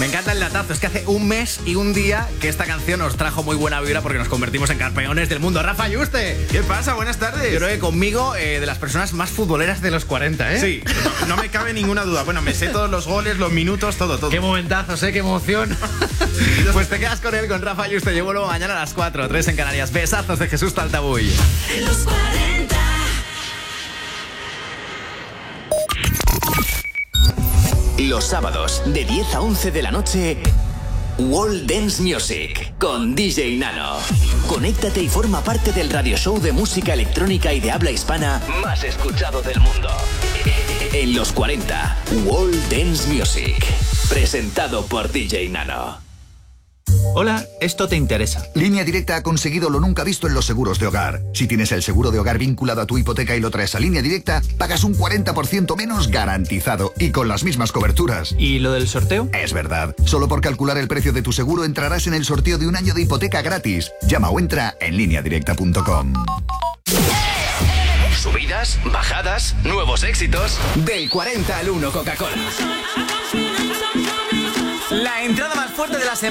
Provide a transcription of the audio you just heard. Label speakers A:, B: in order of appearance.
A: Me encanta el datazo, es que hace un mes y un día que esta canción nos trajo muy buena vibra porque nos convertimos en campeones del mundo. Rafa Yuste.
B: ¿Qué pasa? Buenas tardes.
A: Yo creo que conmigo, de las personas más futboleras de los 40, ¿eh?
B: Sí, no me cabe ninguna duda. Bueno, me sé todos los goles, los minutos, todo.
A: Qué momentazos, qué emoción. Pues te quedas con él, con Rafa Yuste. Yo vuelvo mañana a las 4, 3 en Canarias. Besazos de Jesús Taltabuy.
C: En los 40.
D: Los sábados, de 10 a 11 de la noche, World Dance Music, con DJ Nano. Conéctate y forma parte del radio show de música electrónica y de habla hispana más escuchado del mundo. En los 40, World Dance Music, presentado por DJ Nano.
E: Hola, esto te interesa.
F: Línea Directa ha conseguido lo nunca visto en los seguros de hogar. Si tienes el seguro de hogar vinculado a tu hipoteca y lo traes a Línea Directa, pagas un 40% menos garantizado y con las mismas coberturas.
E: ¿Y lo del sorteo?
F: Es verdad. Solo por calcular el precio de tu seguro entrarás en el sorteo de un año de hipoteca gratis. Llama o entra en lineadirecta.com.
D: Subidas, bajadas, nuevos éxitos. Del 40 al 1 Coca-Cola.
A: La entrada más fuerte de la semana